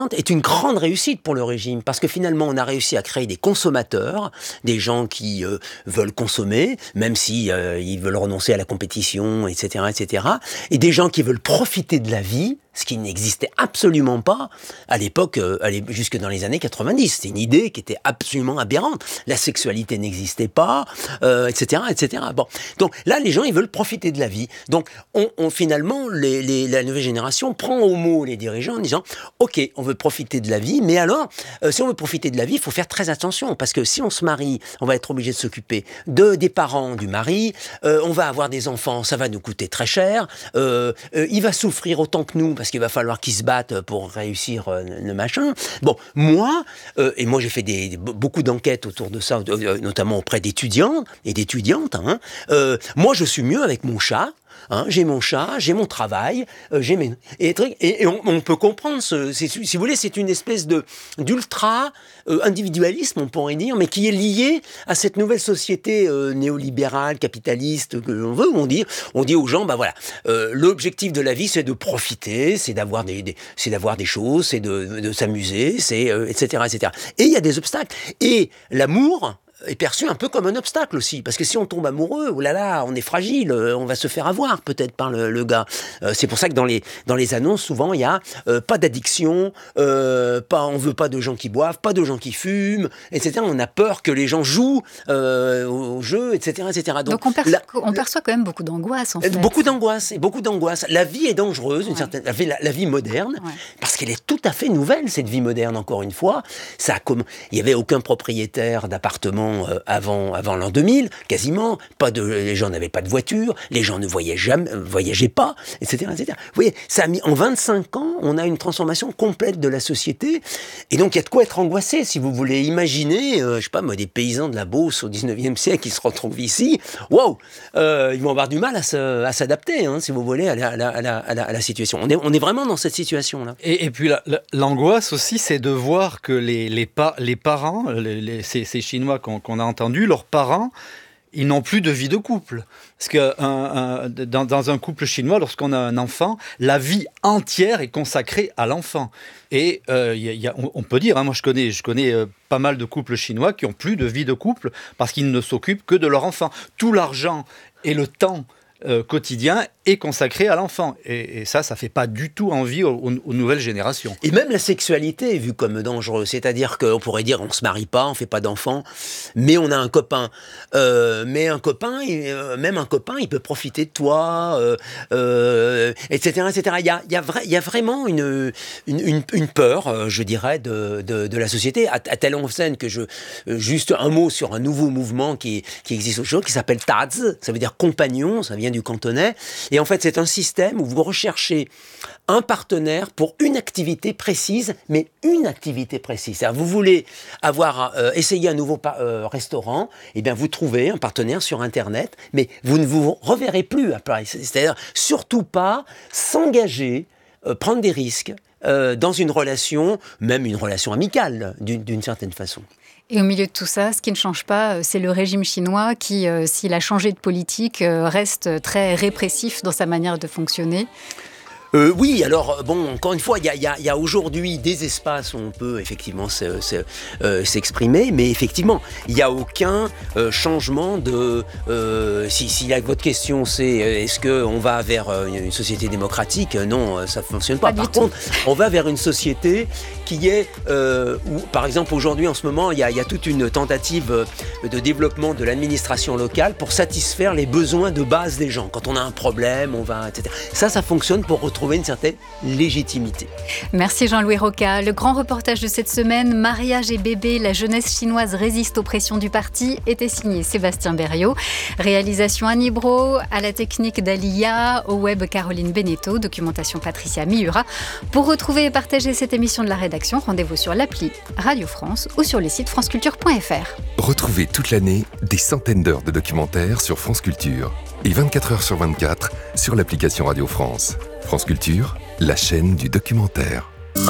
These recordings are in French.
est une grande réussite pour le régime, parce que finalement on a réussi à créer des consommateurs, des gens qui veulent consommer, même si ils veulent renoncer à la compétition, etc., etc., et des gens qui veulent profiter de la vie, ce qui n'existait absolument pas à l'époque, jusque dans les années 90. C'était une idée qui était absolument aberrante. La sexualité n'existait pas, etc., etc. Bon, donc là, les gens, ils veulent profiter de la vie. Donc, finalement, la nouvelle génération prend au mot les dirigeants en disant « Ok, on veut profiter de la vie, mais alors, si on veut profiter de la vie, il faut faire très attention, parce que si on se marie, on va être obligé de s'occuper des parents du mari, on va avoir des enfants, ça va nous coûter très cher, il va souffrir autant que nous, parce qu'il va falloir qu'ils se battent pour réussir le machin. » Bon, moi j'ai fait beaucoup d'enquêtes autour de ça, notamment auprès d'étudiants et d'étudiantes. Moi, je suis mieux avec mon chat. J'ai mon chat, j'ai mon travail, j'ai mes... Et on peut comprendre, si vous voulez, c'est une espèce d'ultra individualisme, on pourrait dire, mais qui est lié à cette nouvelle société néolibérale, capitaliste, que l'on veut, où on dit aux gens, bah voilà, l'objectif de la vie, c'est de profiter, c'est d'avoir des choses, c'est de s'amuser, c'est etc., etc. Et il y a des obstacles. Et l'amour est perçu un peu comme un obstacle aussi, parce que si on tombe amoureux, oh là là, on est fragile, on va se faire avoir peut-être par le gars. C'est pour ça que dans les annonces, souvent, il y a pas d'addiction, on veut pas de gens qui boivent, pas de gens qui fument, etc. On a peur que les gens jouent au jeu, etc., etc. Donc on perçoit quand même beaucoup d'angoisse, en fait. Beaucoup d'angoisse. La vie est dangereuse, la vie moderne, parce qu'elle est tout à fait nouvelle, cette vie moderne, encore une fois. Il y avait aucun propriétaire d'appartement avant l'an 2000, quasiment. Les gens n'avaient pas de voiture, les gens ne voyageaient pas, etc., etc. Vous voyez, ça a mis en 25 ans, on a une transformation complète de la société, et donc il y a de quoi être angoissé, si vous voulez imaginer, je sais pas moi, des paysans de la Beauce au 19e siècle qui se retrouvent ici, waouh, ils vont avoir du mal à s'adapter, si vous voulez, à la situation. On est vraiment dans cette situation-là. Et puis l'angoisse aussi, c'est de voir que les parents, ces Chinois qu'on a entendus, leurs parents, ils n'ont plus de vie de couple. Parce que dans un couple chinois, lorsqu'on a un enfant, la vie entière est consacrée à l'enfant. Et on peut dire, moi je connais pas mal de couples chinois qui n'ont plus de vie de couple parce qu'ils ne s'occupent que de leur enfant. Tout l'argent et le temps quotidien est consacré à l'enfant. Et ça fait pas du tout envie aux nouvelles générations. Et même la sexualité est vue comme dangereuse. C'est-à-dire qu'on pourrait dire, on se marie pas, on fait pas d'enfants, mais on a un copain. Même un copain, il peut profiter de toi, etc., etc. Il y a vraiment une peur, je dirais, de la société, à telle enseigne que juste un mot sur un nouveau mouvement qui existe aujourd'hui, qui s'appelle Taz, ça veut dire compagnon, ça vient du cantonais. Et en fait, c'est un système où vous recherchez un partenaire pour une activité précise, mais une activité précise. C'est-à-dire, vous voulez essayer un nouveau restaurant, et bien vous trouvez un partenaire sur Internet, mais vous ne vous reverrez plus après. C'est-à-dire, surtout pas s'engager, prendre des risques dans une relation, même une relation amicale, d'une certaine façon. Et au milieu de tout ça, ce qui ne change pas, c'est le régime chinois qui, s'il a changé de politique, reste très répressif dans sa manière de fonctionner. Oui, alors, encore une fois, il y a aujourd'hui des espaces où on peut effectivement s'exprimer, mais effectivement, il n'y a aucun changement de... Si votre question c'est est-ce qu'on va vers une société démocratique, non, ça ne fonctionne pas. Par contre, on va vers une société qui est... où, par exemple, aujourd'hui, en ce moment, il y a toute une tentative de développement de l'administration locale pour satisfaire les besoins de base des gens. Quand on a un problème, on va... etc. Ça fonctionne pour retrouver une certaine légitimité. Merci Jean-Louis Rocca. Le grand reportage de cette semaine, Mariage et bébé, la jeunesse chinoise résiste aux pressions du parti, était signé Sébastien Berriot. Réalisation Annie Brault, à la technique Dalia, au web Caroline Beneteau, documentation Patricia Miura. Pour retrouver et partager cette émission de la rédaction, rendez-vous sur l'appli Radio France ou sur le site franceculture.fr. Retrouvez toute l'année des centaines d'heures de documentaires sur France Culture et 24 heures sur 24 sur l'application Radio France. France Culture, la chaîne du documentaire.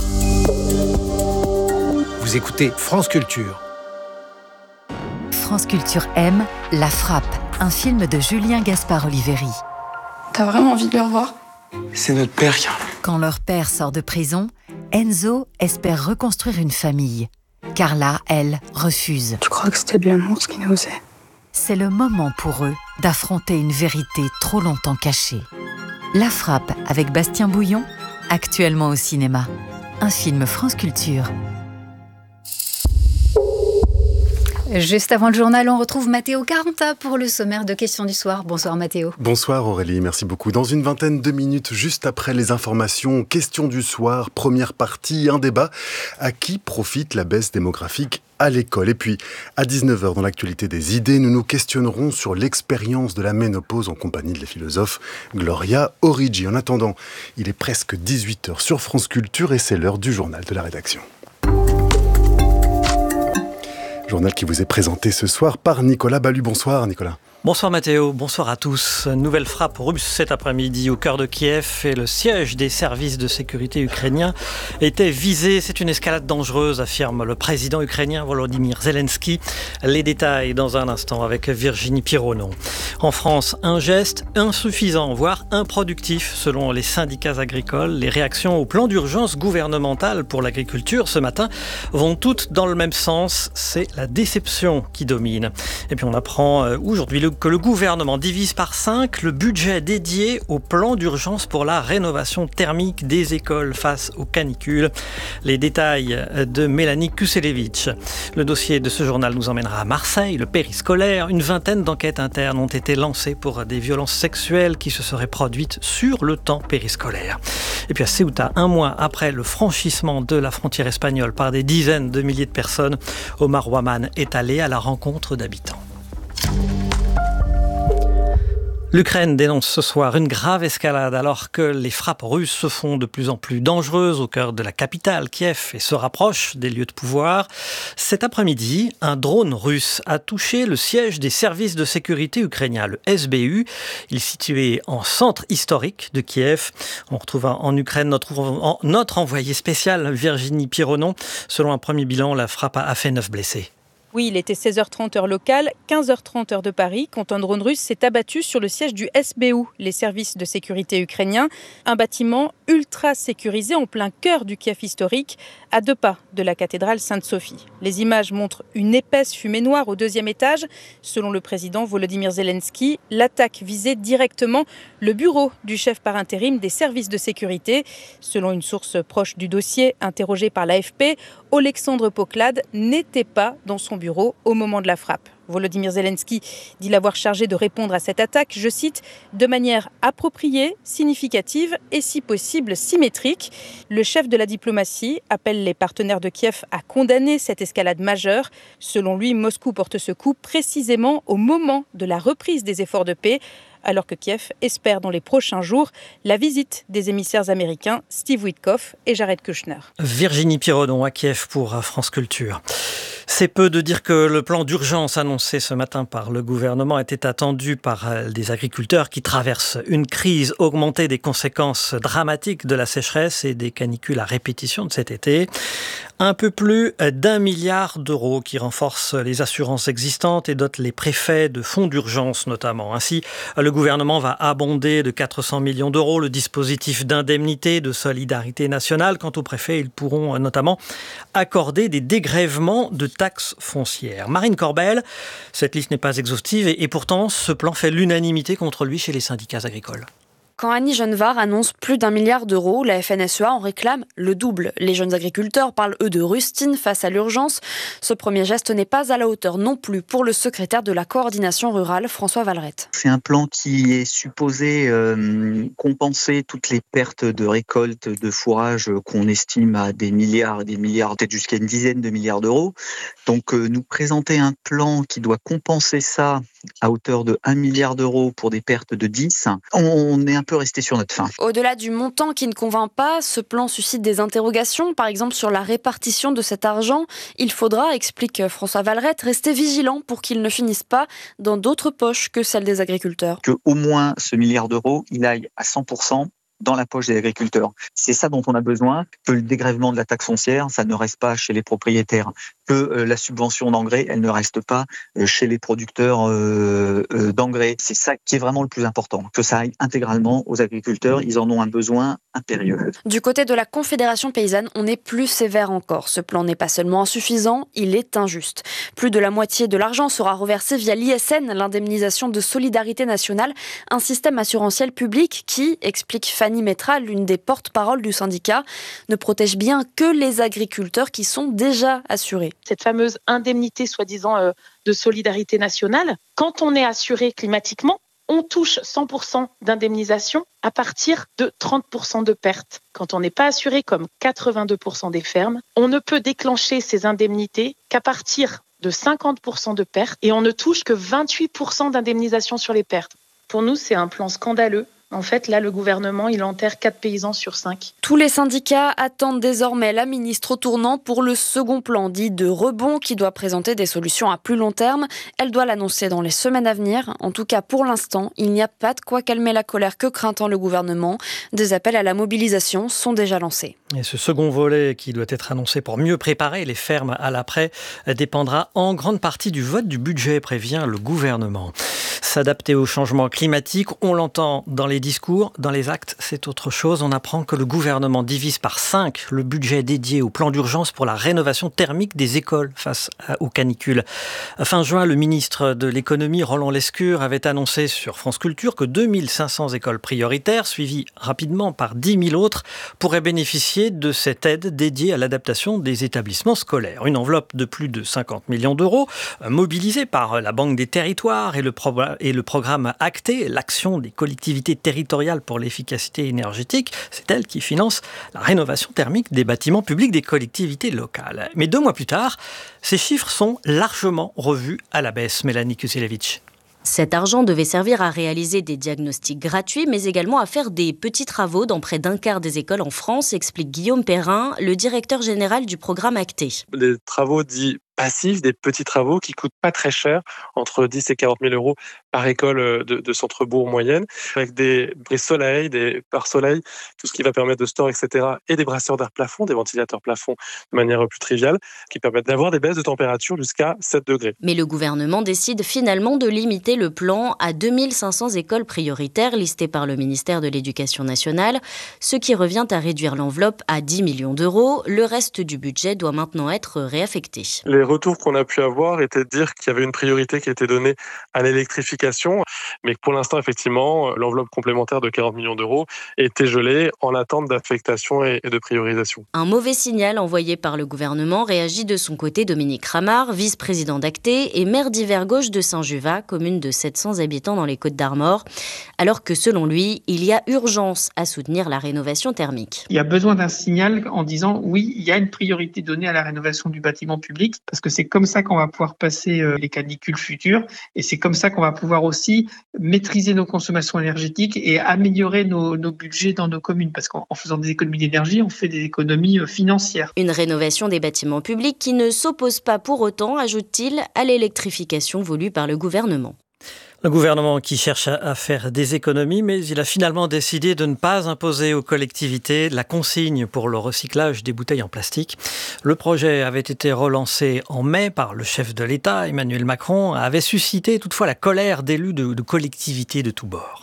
Vous écoutez France Culture. France Culture aime La Frappe, un film de Julien Gaspard-Oliveri. T'as vraiment envie de le revoir ? C'est notre père, Carl. Quand leur père sort de prison, Enzo espère reconstruire une famille. Carla, elle, refuse. Tu crois que c'était de l'amour ce qu'il nous faisait ? C'est le moment pour eux d'affronter une vérité trop longtemps cachée. La Frappe avec Bastien Bouillon, actuellement au cinéma. Un film France Culture. Juste avant le journal, on retrouve Mathéo Caranta pour le sommaire de questions du soir. Bonsoir Mathéo. Bonsoir Aurélie, merci beaucoup. Dans une vingtaine de minutes, juste après les informations, questions du soir, première partie, un débat. À qui profite la baisse démographique à l'école? Et puis, à 19h, dans l'actualité des idées, nous nous questionnerons sur l'expérience de la ménopause en compagnie de la philosophe Gloria Origi. En attendant, il est presque 18h sur France Culture et c'est l'heure du journal de la rédaction. Journal qui vous est présenté ce soir par Nicolas Ballu. Bonsoir Nicolas. Bonsoir Mathéo, bonsoir à tous. Nouvelle frappe russe cet après-midi au cœur de Kiev et le siège des services de sécurité ukrainiens était visé. C'est une escalade dangereuse, affirme le président ukrainien Volodymyr Zelensky. Les détails dans un instant avec Virginie Pironon. En France, un geste insuffisant, voire improductif selon les syndicats agricoles. Les réactions au plan d'urgence gouvernemental pour l'agriculture ce matin vont toutes dans le même sens. C'est la déception qui domine. Et puis on apprend aujourd'hui que le gouvernement divise par 5 le budget dédié au plan d'urgence pour la rénovation thermique des écoles face aux canicules. Les détails de Mélanie Kuselevitch. Le dossier de ce journal nous emmènera à Marseille, le périscolaire. Une vingtaine d'enquêtes internes ont été lancées pour des violences sexuelles qui se seraient produites sur le temps périscolaire. Et puis à Ceuta, un mois après le franchissement de la frontière espagnole par des dizaines de milliers de personnes, Omar Ouaman est allé à la rencontre d'habitants. L'Ukraine dénonce ce soir une grave escalade alors que les frappes russes se font de plus en plus dangereuses au cœur de la capitale, Kiev, et se rapprochent des lieux de pouvoir. Cet après-midi, un drone russe a touché le siège des services de sécurité ukrainiens, le SBU. Il est situé en centre historique de Kiev. On retrouve en Ukraine notre envoyé spécial, Virginie Pironon. Selon un premier bilan, la frappe a fait 9 blessés. Oui, il était 16h30 heure locale, 15h30 heure de Paris, quand un drone russe s'est abattu sur le siège du SBU, les services de sécurité ukrainiens, un bâtiment ultra sécurisé en plein cœur du Kiev historique, à 2 pas de la cathédrale Sainte-Sophie. Les images montrent une épaisse fumée noire au 2e étage. Selon le président Volodymyr Zelensky, l'attaque visait directement le bureau du chef par intérim des services de sécurité. Selon une source proche du dossier, interrogée par l'AFP, Oleksandr Poklad n'était pas dans son bureau au moment de la frappe. Volodymyr Zelensky dit l'avoir chargé de répondre à cette attaque, je cite, de manière appropriée, significative et si possible symétrique. Le chef de la diplomatie appelle les partenaires de Kiev à condamner cette escalade majeure. Selon lui, Moscou porte ce coup précisément au moment de la reprise des efforts de paix, alors que Kiev espère dans les prochains jours la visite des émissaires américains Steve Witkoff et Jared Kushner. Virginie Pironon à Kiev pour France Culture. C'est peu de dire que le plan d'urgence annoncé ce matin par le gouvernement était attendu par des agriculteurs qui traversent une crise augmentée des conséquences dramatiques de la sécheresse et des canicules à répétition de cet été. Un peu plus d'1 milliard d'euros qui renforcent les assurances existantes et dotent les préfets de fonds d'urgence notamment. Ainsi, le gouvernement va abonder de 400 millions d'euros le dispositif d'indemnité de solidarité nationale. Quant aux préfets, ils pourront notamment accorder des dégrèvements de taxes foncières. Marine Corbel, cette liste n'est pas exhaustive et pourtant ce plan fait l'unanimité contre lui chez les syndicats agricoles. Quand Annie Genevard annonce plus d'1 milliard d'euros, la FNSEA en réclame le double. Les jeunes agriculteurs parlent, eux, de rustine face à l'urgence. Ce premier geste n'est pas à la hauteur non plus pour le secrétaire de la coordination rurale, François Valrette. C'est un plan qui est supposé compenser toutes les pertes de récolte, de fourrage qu'on estime à des milliards, peut-être jusqu'à une dizaine de milliards d'euros. Donc nous présenter un plan qui doit compenser ça à hauteur de 1 milliard d'euros pour des pertes de 10, on est un peu resté sur notre faim. Au-delà du montant qui ne convainc pas, ce plan suscite des interrogations, par exemple sur la répartition de cet argent. Il faudra, explique François Valrette, rester vigilant pour qu'il ne finisse pas dans d'autres poches que celles des agriculteurs. Que au moins ce milliard d'euros, il aille à 100% dans la poche des agriculteurs. C'est ça dont on a besoin, que le dégrèvement de la taxe foncière, ça ne reste pas chez les propriétaires. que la subvention d'engrais, elle ne reste pas chez les producteurs d'engrais. C'est ça qui est vraiment le plus important, que ça aille intégralement aux agriculteurs. Ils en ont un besoin impérieux. Du côté de la Confédération paysanne, on est plus sévère encore. Ce plan n'est pas seulement insuffisant, il est injuste. Plus de la moitié de l'argent sera reversé via l'ISN, l'indemnisation de solidarité nationale, un système assurantiel public qui, explique Fanny Métra, l'une des porte-paroles du syndicat, ne protège bien que les agriculteurs qui sont déjà assurés. Cette fameuse indemnité soi-disant de solidarité nationale, quand on est assuré climatiquement, on touche 100% d'indemnisation à partir de 30% de pertes. Quand on n'est pas assuré, comme 82% des fermes, on ne peut déclencher ces indemnités qu'à partir de 50% de pertes et on ne touche que 28% d'indemnisation sur les pertes. Pour nous, c'est un plan scandaleux. En fait, là, le gouvernement, il enterre 4 paysans sur 5. Tous les syndicats attendent désormais la ministre au tournant pour le second plan dit de rebond qui doit présenter des solutions à plus long terme. Elle doit l'annoncer dans les semaines à venir. En tout cas, pour l'instant, il n'y a pas de quoi calmer la colère que craint tant le gouvernement. Des appels à la mobilisation sont déjà lancés. Et ce second volet qui doit être annoncé pour mieux préparer les fermes à l'après dépendra en grande partie du vote du budget, prévient le gouvernement. S'adapter au changement climatique, on l'entend dans les discours, dans les actes, c'est autre chose. On apprend que le gouvernement divise par 5 le budget dédié au plan d'urgence pour la rénovation thermique des écoles face aux canicules. Fin juin, le ministre de l'économie, Roland Lescure, avait annoncé sur France Culture que 2500 écoles prioritaires, suivies rapidement par 10 000 autres, pourraient bénéficier de cette aide dédiée à l'adaptation des établissements scolaires. Une enveloppe de plus de 50 millions d'euros, mobilisée par la Banque des territoires et le programme ACTE, l'action des collectivités territoriales pour l'efficacité énergétique. C'est elle qui finance la rénovation thermique des bâtiments publics des collectivités locales. Mais 2 mois plus tard, ces chiffres sont largement revus à la baisse. Mélanie Kuselevich. Cet argent devait servir à réaliser des diagnostics gratuits, mais également à faire des petits travaux dans près d'un quart des écoles en France, explique Guillaume Perrin, le directeur général du programme ACTE. Les travaux dits passifs, des petits travaux qui coûtent pas très cher, entre 10 et 40 000 euros par école de centre-bourg moyenne, avec des brise-soleil, des pare-soleil, tout ce qui va permettre de store, etc., et des brasseurs d'air plafond, des ventilateurs plafond de manière plus triviale, qui permettent d'avoir des baisses de température jusqu'à 7 degrés. Mais le gouvernement décide finalement de limiter le plan à 2500 écoles prioritaires listées par le ministère de l'Éducation nationale, ce qui revient à réduire l'enveloppe à 10 millions d'euros. Le reste du budget doit maintenant être réaffecté. Les retours qu'on a pu avoir étaient de dire qu'il y avait une priorité qui était donnée à l'électrification, mais que pour l'instant, effectivement, l'enveloppe complémentaire de 40 millions d'euros était gelée en attente d'affectation et de priorisation. Un mauvais signal envoyé par le gouvernement, réagit de son côté Dominique Ramard, vice-président d'ACTE et maire d'Hivergauche de Saint-Juvat, commune de 700 habitants dans les Côtes-d'Armor, alors que selon lui, il y a urgence à soutenir la rénovation thermique. Il y a besoin d'un signal en disant oui, il y a une priorité donnée à la rénovation du bâtiment public, parce que c'est comme ça qu'on va pouvoir passer les canicules futures et c'est comme ça qu'on va pouvoir aussi maîtriser nos consommations énergétiques et améliorer nos budgets dans nos communes, parce qu'en faisant des économies d'énergie, on fait des économies financières. Une rénovation des bâtiments publics qui ne s'oppose pas pour autant, ajoute-t-il, à l'électrification voulue par le gouvernement. Le gouvernement qui cherche à faire des économies, mais il a finalement décidé de ne pas imposer aux collectivités la consigne pour le recyclage des bouteilles en plastique. Le projet avait été relancé en mai par le chef de l'État, Emmanuel Macron, avait suscité toutefois la colère d'élus de collectivités de tous bords.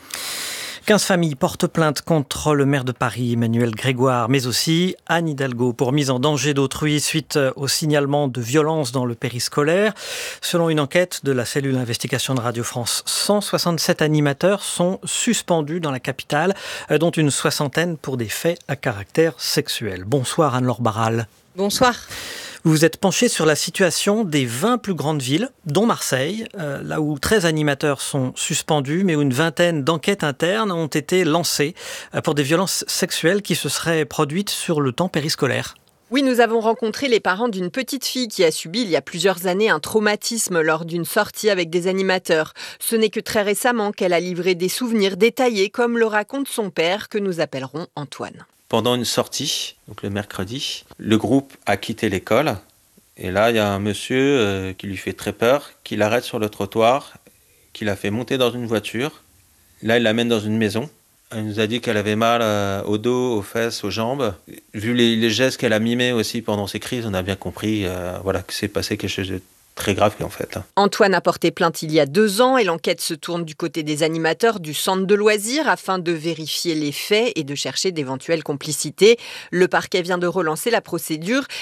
15 familles portent plainte contre le maire de Paris, Emmanuel Grégoire, mais aussi Anne Hidalgo pour mise en danger d'autrui suite au signalement de violences dans le périscolaire. Selon une enquête de la cellule d'investigation de Radio France, 167 animateurs sont suspendus dans la capitale, dont une soixantaine pour des faits à caractère sexuel. Bonsoir Anne-Laure Barral. Bonsoir. Vous vous êtes penché sur la situation des 20 plus grandes villes, dont Marseille, là où 13 animateurs sont suspendus, mais où une vingtaine d'enquêtes internes ont été lancées pour des violences sexuelles qui se seraient produites sur le temps périscolaire. Oui, nous avons rencontré les parents d'une petite fille qui a subi il y a plusieurs années un traumatisme lors d'une sortie avec des animateurs. Ce n'est que très récemment qu'elle a livré des souvenirs détaillés, comme le raconte son père, que nous appellerons Antoine. Pendant une sortie, donc le mercredi, le groupe a quitté l'école. Et là, il y a un monsieur qui lui fait très peur, qui l'arrête sur le trottoir, qui la fait monter dans une voiture. Là, il l'amène dans une maison. Elle nous a dit qu'elle avait mal au dos, aux fesses, aux jambes. Vu les gestes qu'elle a mimés aussi pendant ces crises, on a bien compris que c'est passé quelque chose de très grave en fait. Antoine a porté plainte il y a 2 ans et l'enquête se tourne du côté des animateurs du centre de loisirs afin de vérifier les faits et de chercher d'éventuelles complicités. Le parquet vient de relancer la procédure